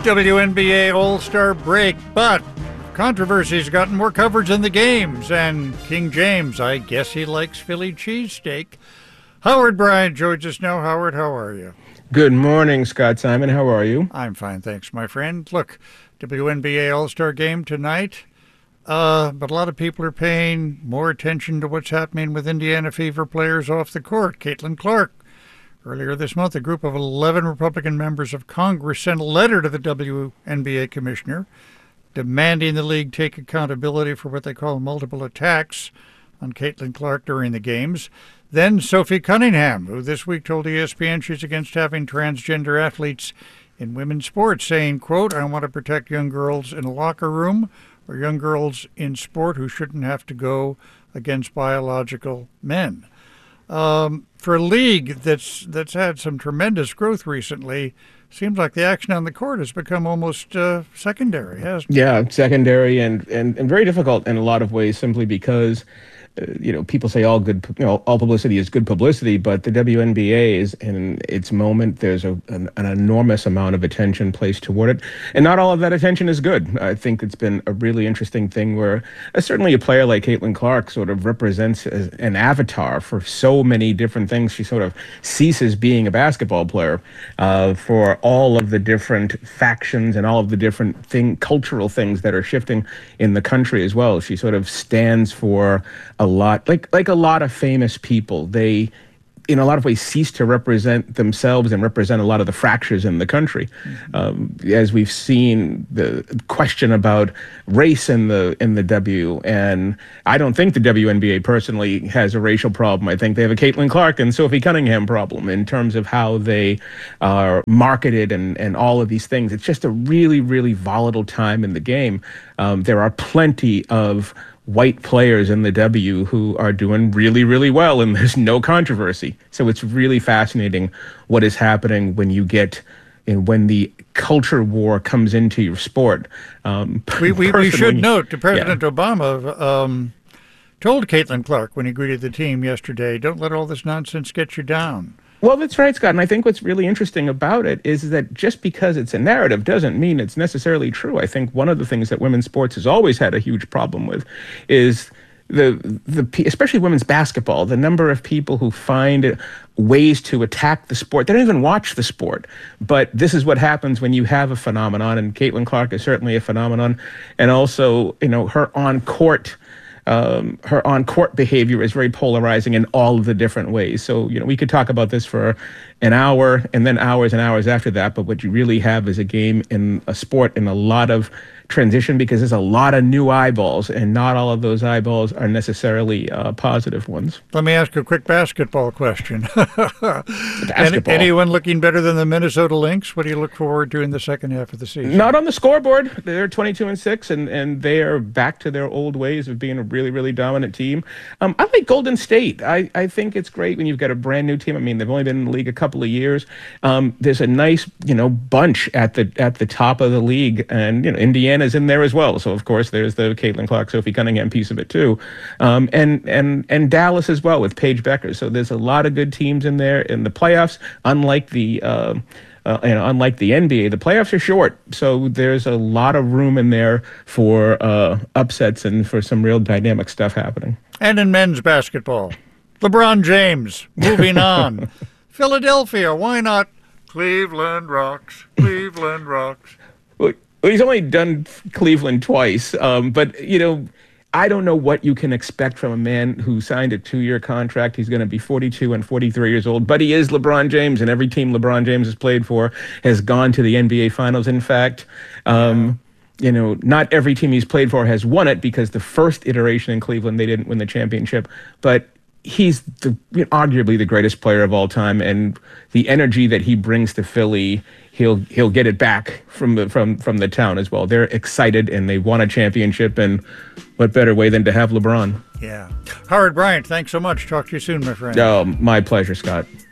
WNBA All-Star break, but controversy's gotten more coverage than the games, and King James, I guess he likes Philly cheesesteak. Howard Bryant joins us now. Howard, how are you? Good morning, Scott Simon. How are you? I'm fine, thanks, my friend. Look, WNBA All-Star game tonight, but a lot of people are paying more attention to what's happening with Indiana Fever players off the court. Caitlin Clark. Earlier this month, a group of 11 Republican members of Congress sent a letter to the WNBA commissioner demanding the league take accountability for what they call multiple attacks on Caitlin Clark during the games. Then Sophie Cunningham, who this week told ESPN she's against having transgender athletes in women's sports, saying, quote, "I want to protect young girls in a locker room or young girls in sport who shouldn't have to go against biological men." For a league that's had some tremendous growth recently, seems like the action on the court has become almost secondary, hasn't it? Yeah, secondary and very difficult in a lot of ways, simply because people say all publicity is good publicity, but the WNBA is in its moment. There's an enormous amount of attention placed toward it, and not all of that attention is good. I think it's been a really interesting thing where certainly a player like Caitlin Clark sort of represents as an avatar for so many different things. She sort of ceases being a basketball player for all of the different factions and all of the different cultural things that are shifting in the country as well. She sort of stands for a lot, like a lot of famous people. They, in a lot of ways, cease to represent themselves and represent a lot of the fractures in the country. As we've seen, the question about race in the W, and I don't think the WNBA personally has a racial problem. I think they have a Caitlin Clark and Sophie Cunningham problem in terms of how they are marketed and all of these things. It's just a really, really volatile time in the game. There are plenty of white players in the W who are doing really, really well, and there's no controversy. So it's really fascinating what is happening when when the culture war comes into your sport. We should note that President Obama told Caitlin Clark when he greeted the team yesterday, "Don't let all this nonsense get you down." Well, that's right, Scott. And I think what's really interesting about it is that just because it's a narrative doesn't mean it's necessarily true. I think one of the things that women's sports has always had a huge problem with is especially women's basketball, the number of people who find ways to attack the sport. They don't even watch the sport. But this is what happens when you have a phenomenon, and Caitlin Clark is certainly a phenomenon. And also, her on-court behavior is very polarizing in all of the different ways. So, we could talk about this for an hour and then hours and hours after that. But what you really have is a game in a sport in a lot of transition, because there's a lot of new eyeballs, and not all of those eyeballs are necessarily positive ones. Let me ask a quick basketball question. Basketball. Anyone looking better than the Minnesota Lynx? What do you look forward to in the second half of the season? Not on the scoreboard. They're 22-6, and they are back to their old ways of being a really, really dominant team. I like Golden State. I think it's great when you've got a brand new team. I mean, they've only been in the league a couple of years. There's a nice, bunch at the top of the league, and Indiana's in there as well. So of course there's the Caitlin Clark, Sophie Cunningham piece of it too, and Dallas as well with Paige Becker. So there's a lot of good teams in there in the playoffs. Unlike the NBA, the playoffs are short, so there's a lot of room in there for upsets and for some real dynamic stuff happening. And in men's basketball, LeBron James moving on. Philadelphia, why not? Cleveland rocks. Cleveland rocks. Well, he's only done Cleveland twice, but I don't know what you can expect from a man who signed a 2-year contract. He's going to be 42 and 43 years old, but he is LeBron James, and every team LeBron James has played for has gone to the NBA Finals. In fact, not every team he's played for has won it, because the first iteration in Cleveland, they didn't win the championship, but he's arguably the greatest player of all time, and the energy that he brings to Philly, he'll get it back from the town as well. They're excited and they won a championship, and what better way than to have LeBron? Yeah. Howard Bryant, thanks so much. Talk to you soon, my friend. Oh, my pleasure, Scott.